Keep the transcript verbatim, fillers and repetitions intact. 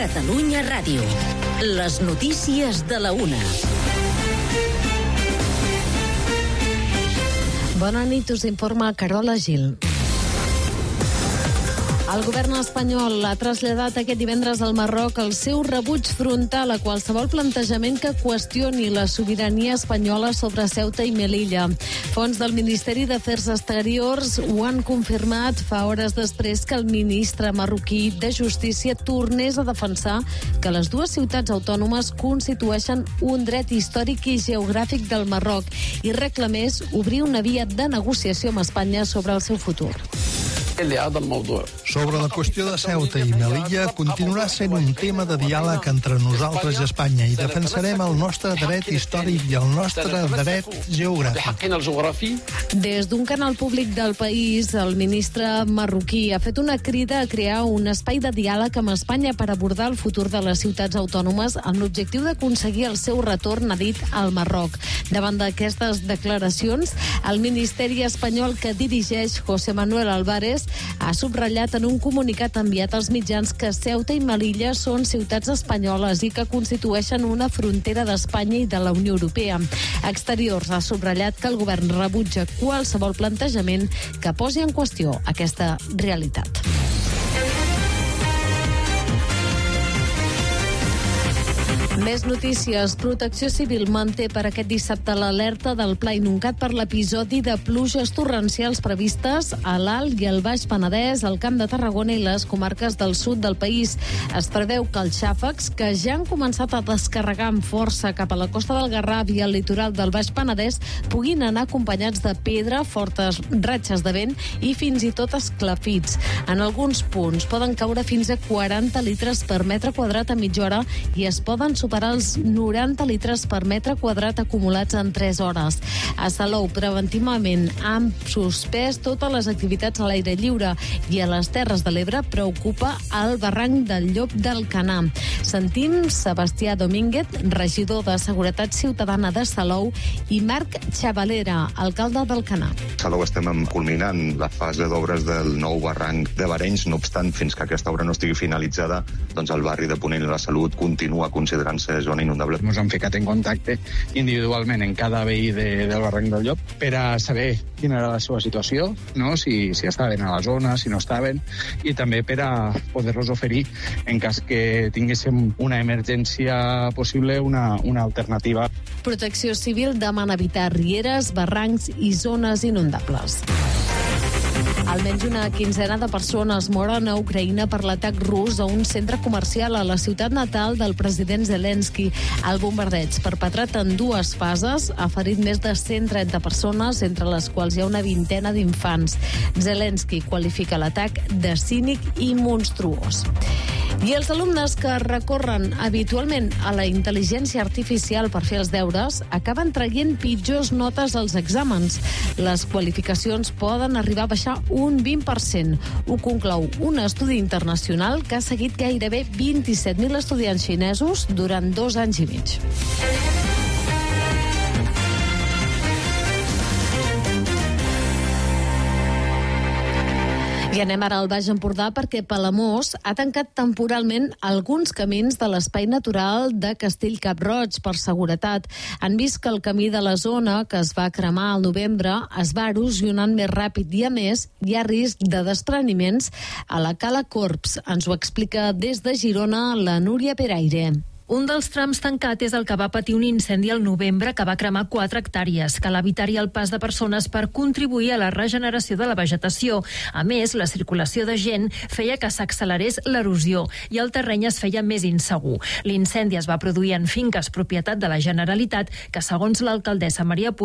Catalunya Ràdio. Les notícies de la una. Bona nit, us informa Carola Gil. El govern espanyol ha traslladat aquest divendres al Marroc el seu rebuig frontal a qualsevol plantejament que qüestioni la sobirania espanyola sobre Ceuta i Melilla. Fonts del Ministeri d'Afers Exteriors ho han confirmat fa hores després que el ministre marroquí de Justícia tornés a defensar que les dues ciutats autònomes constitueixen un dret històric i geogràfic del Marroc i reclamés obrir una via de negociació amb Espanya sobre el seu futur. Sobre la qüestió de Ceuta i Melilla continuarà sent un tema de diàleg entre nosaltres i Espanya i defensarem el nostre dret històric i el nostre dret geogràfic. Des d'un canal públic del país, el ministre marroquí ha fet una crida a crear un espai de diàleg amb Espanya per abordar el futur de les ciutats autònomes amb l'objectiu d'aconseguir el seu retorn, ha dit, al Marroc. Davant d'aquestes declaracions, el Ministeri espanyol que dirigeix José Manuel Álvarez ha subratllat en un comunicat enviat als mitjans que Ceuta i Melilla són ciutats espanyoles i que constitueixen una frontera d'Espanya i de la Unió Europea. Exteriors ha subratllat que el govern rebutja qualsevol plantejament que posi en qüestió aquesta realitat. Més notícies. Protecció Civil manté per aquest dissabte l'alerta del Pla Inuncat per l'episodi de pluges torrencials previstes a l'Alt i el Baix Penedès, al Camp de Tarragona i les comarques del sud del país. Es preveu que els xàfecs, que ja han començat a descarregar amb força cap a la costa del Garraf i al litoral del Baix Penedès, puguin anar acompanyats de pedra, fortes ratxes de vent i fins i tot esclafits. En alguns punts poden caure fins a quaranta litres per metre quadrat a mitja hora i es poden superar els noranta litres per metre quadrat acumulats en tres hores. A Salou, preventivament, han suspès totes les activitats a l'aire lliure i a les Terres de l'Ebre preocupa el barranc del Llop d'Alcanar. Sentim Sebastià Domínguez, regidor de Seguretat Ciutadana de Salou, i Marc Xavalera, alcalde d'Alcanar. A Salou estem culminant la fase d'obres del nou barranc de Barenys. No obstant, fins que aquesta obra no estigui finalitzada, doncs el barri de Ponent i la Salut continua considerant-se zona inundable. Ens hem ficat en contacte individualment en cada veí de, del barranc del Llop per a saber quina era la seva situació, no? si, si estaven a la zona, si no estaven, i també per a poder-los oferir, en cas que tinguéssim una emergència possible, una, una alternativa. Protecció Civil demana evitar rieres, barrancs i zones inundables. Almenys una quinzena de persones moren a Ucraïna per l'atac rus a un centre comercial a la ciutat natal del president Zelensky. El bombardeig, perpetrat en dues fases, ha ferit més de cent trenta persones, entre les quals hi ha una vintena d'infants. Zelensky qualifica l'atac de cínic i monstruós. I els alumnes que recorren habitualment a la intel·ligència artificial per fer els deures acaben traient pitjors notes als exàmens. Les qualificacions poden arribar a baixar un vint per cent. Ho conclou un estudi internacional que ha seguit gairebé vint-i-set mil estudiants xinesos durant dos anys i mig. I anem ara al Baix Empordà perquè Palamós ha tancat temporalment alguns camins de l'espai natural de Castell Cap-roig per seguretat. Han vist que el camí de la zona, que es va cremar al novembre, es va erosionant més ràpid i, a més, hi ha risc de despreniments a la Cala Corps. Ens ho explica des de Girona la Núria Peraire. Un dels trams tancat és el que va patir un incendi al novembre que va cremar quatre hectàrees. Cal evitar-hi el pas de persones per contribuir a la regeneració de la vegetació. A més, la circulació de gent feia que s'accelerés l'erosió i el terreny es feia més insegur. L'incendi es va produir en finques propietat de la Generalitat que, segons l'alcaldessa Maria Puig,